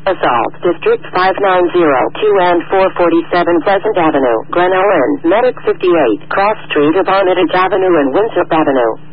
Assault, District 590, 2 and 447 Pleasant Avenue, Glen Ellen, Medic 58, Cross Street of Armitage Avenue and Winthrop Avenue.